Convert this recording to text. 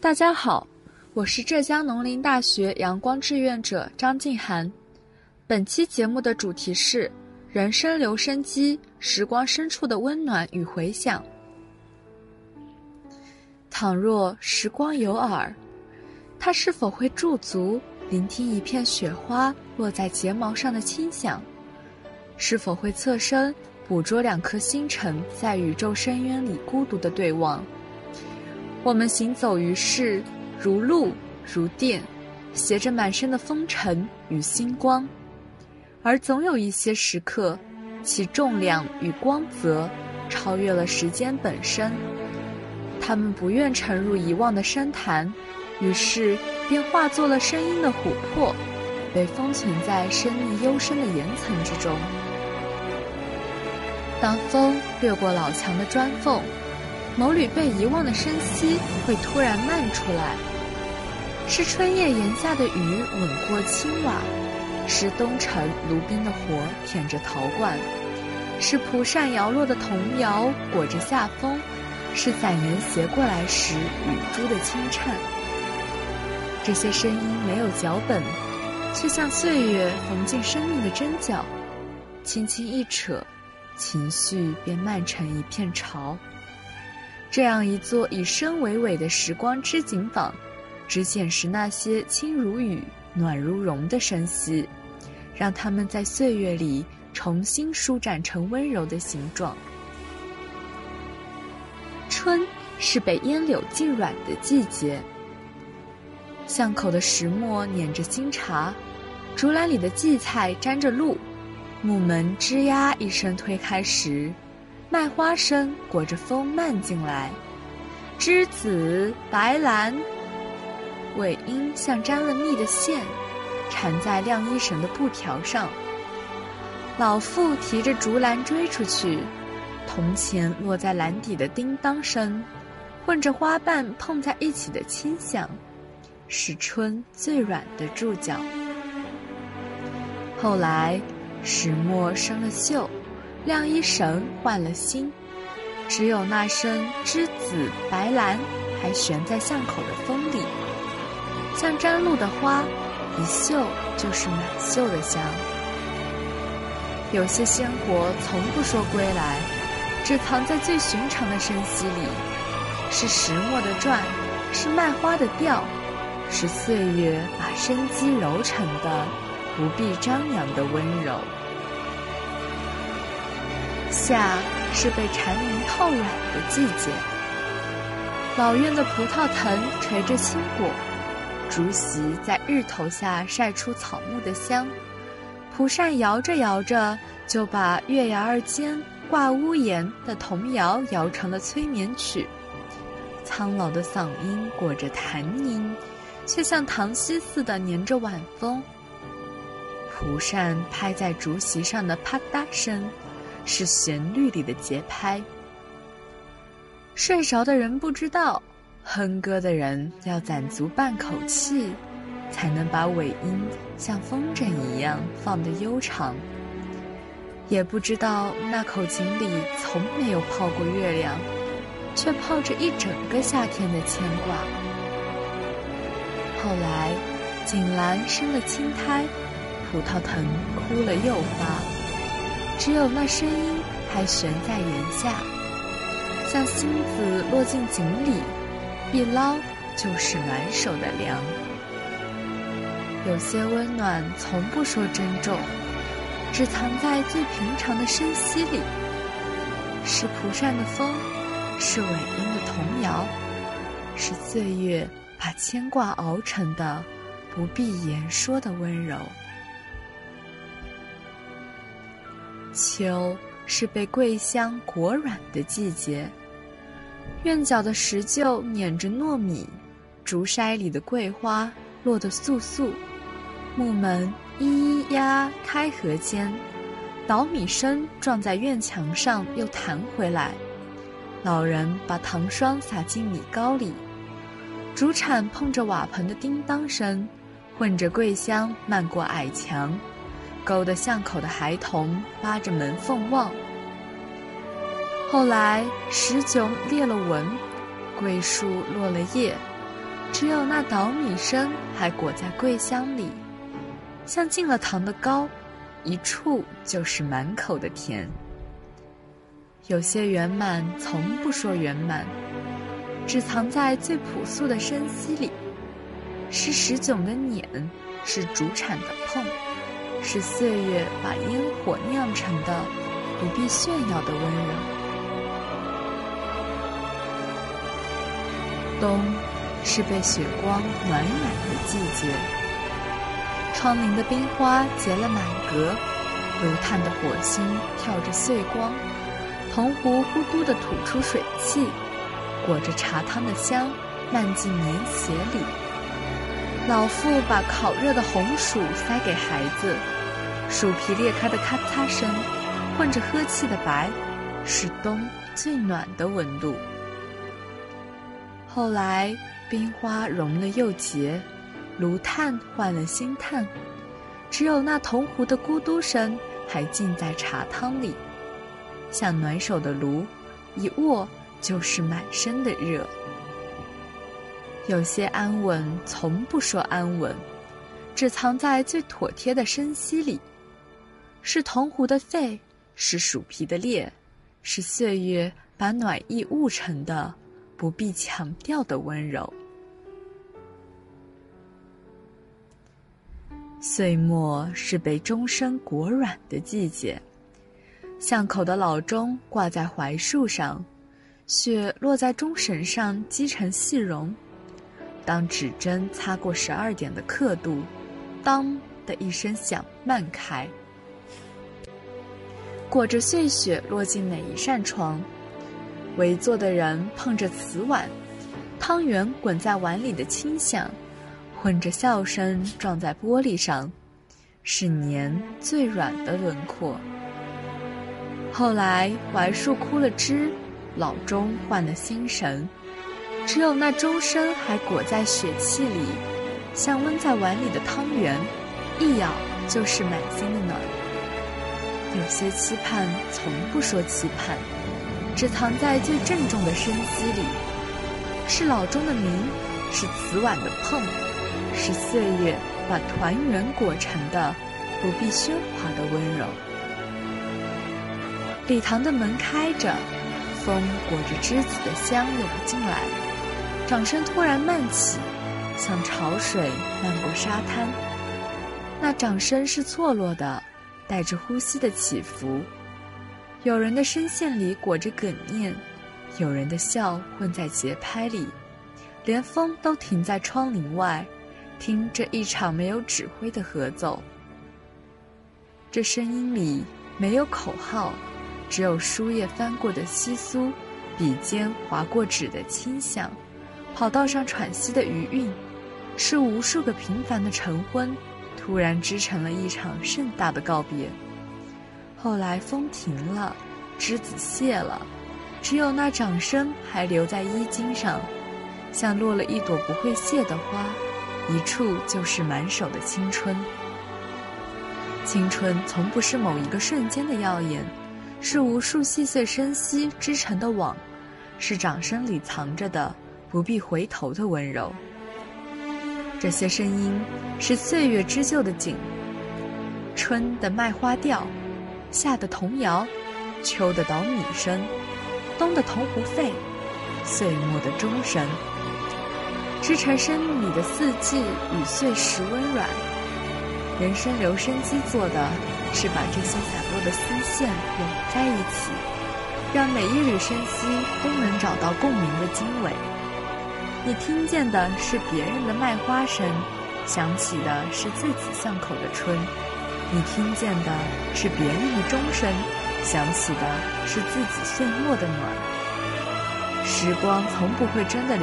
大家好，我是浙江农林大学阳光志愿者张静涵。本期节目的主题是人生留声机，时光深处的温暖与回响。倘若时光有耳，它是否会驻足聆听一片雪花落在睫毛上的轻响？是否会侧身捕捉两颗星辰在宇宙深渊里孤独的对望？我们行走于世，如露如电，携着满身的风尘与星光，而总有一些时刻，其重量与光泽超越了时间本身。他们不愿沉入遗忘的深潭，于是便化作了声音的琥珀，被封存在生命幽深的岩层之中。当风掠过老墙的砖缝，某缕被遗忘的声息会突然漫出来，是春夜檐下的雨吻过青瓦，是冬晨炉冰的火舔着陶罐，是蒲扇摇落的童谣裹着夏风，是伞檐斜过来时雨珠的轻颤。这些声音没有脚本，却像岁月缝进生命的针脚，轻轻一扯，情绪便漫成一片潮。这样一座以身为尾的时光织锦坊，只显示那些轻如雨暖如绒的声息，让它们在岁月里重新舒展成温柔的形状。春是被烟柳浸软的季节，巷口的石磨碾着新茶，竹篮里的荠菜沾着露，木门吱呀一声推开时，麦花声裹着风漫进来，栀子白兰尾音像沾了蜜的线，缠在晾衣绳的布条上。老妇提着竹篮追出去，铜钱落在篮底的叮当声，混着花瓣碰在一起的轻响，是春最软的注脚。后来石磨生了锈，晾衣绳换了新，只有那声栀子白兰还悬在巷口的风里，像沾露的花，一嗅就是满袖的香。有些鲜活从不说归来，只藏在最寻常的声息里，是石磨的转，是麦花的调，是岁月把生机揉成的不必张扬的温柔。夏是被蝉鸣透软的季节，老院的葡萄藤垂着青果，竹席在日头下晒出草木的香，蒲扇摇着摇着就把月牙儿间挂屋檐的童谣摇成了催眠曲，苍老的嗓音裹着痰音，却像糖稀似的粘着晚风。蒲扇拍在竹席上的啪嗒声，是旋律里的节拍。睡着的人不知道，哼歌的人要攒足半口气，才能把尾音像风筝一样放得悠长。也不知道那口井里从没有泡过月亮，却泡着一整个夏天的牵挂。后来锦兰生了青苔，葡萄藤枯了又发，只有那声音还悬在檐下，像星子落进井里，一捞就是暖手的凉。有些温暖从不说珍重，只藏在最平常的声息里，是蒲扇的风，是尾音的童谣，是岁月把牵挂熬成的不必言说的温柔。秋是被桂香裹软的季节，院角的石臼碾着糯米，竹筛里的桂花落得簌簌，木门咿咿呀开合间，捣米声撞在院墙上又弹回来，老人把糖霜撒进米糕里，竹铲碰着瓦盆的叮当声，混着桂香漫过矮墙，勾得巷口的孩童扒着门缝望。后来石迥裂了纹，桂树落了叶， 只有那捣米声还裹在桂香里，像进了糖的糕，一触就是满口的甜。有些圆满从不说圆满，只藏在最朴素的声息里，是石迥的碾，是竹铲的碰，是岁月把烟火酿成的不必炫耀的温柔。冬是被雪光暖染的季节，窗棂的冰花结了满格，炉炭的火星跳着碎光，铜壶呼嘟地吐出水汽，裹着茶汤的香漫进棉鞋里。老妇把烤热的红薯塞给孩子，薯皮裂开的咔嚓声混着呵气的白，是冬最暖的温度。后来冰花融了又结，炉炭换了新炭，只有那铜壶的咕嘟声还浸在茶汤里，像暖手的炉，一握就是满身的热。有些安稳从不说安稳，只藏在最妥帖的声息里，是铜壶的沸，是薯皮的裂，是岁月把暖意悟成的不必强调的温柔。岁末是被钟声裹软的季节，巷口的老钟挂在槐树上，雪落在钟绳上积成细绒。当指针擦过12点的刻度，当的一声响漫开。裹着碎雪落进哪一扇窗，围坐的人碰着瓷碗，汤圆滚在碗里的清响，混着笑声撞在玻璃上，是年最软的轮廓。后来槐树枯了枝，老钟换了新绳，只有那钟声还裹在雪气里，像温在碗里的汤圆，一咬就是满心的暖。有些期盼从不说期盼，只藏在最郑重的声息里，是老钟的鸣，是瓷碗的碰，是岁月把团圆裹成的不必喧哗的温柔。礼堂的门开着，风裹着栀子的香涌进来，掌声突然漫起，像潮水漫过沙滩。那掌声是错落的，带着呼吸的起伏。有人的声线里裹着哽咽，有人的笑混在节拍里，连风都停在窗棂外，听这一场没有指挥的合奏。这声音里没有口号，只有书页翻过的窸窣，笔尖划过纸的轻响，跑道上喘息的余韵，是无数个平凡的晨昏突然织成了一场盛大的告别。后来风停了，栀子谢了，只有那掌声还留在衣襟上，像落了一朵不会谢的花，一触就是满手的青春。青春从不是某一个瞬间的耀眼，是无数细碎声息织成的网，是掌声里藏着的不必回头的温柔。这些声音是岁月织就的锦，春的麦花调，夏的童谣，秋的捣米声，冬的铜壶沸，岁末的钟声，织成生命里的四季与岁时温软。人生留声机做的是把这些散落的丝线拢在一起，让每一缕声息都能找到共鸣的经纬。你听见的是别人的麦花声，想起的是最子巷口的春；你听见的是别人的钟声，想起的是自己岁末的暖。时光从不会真的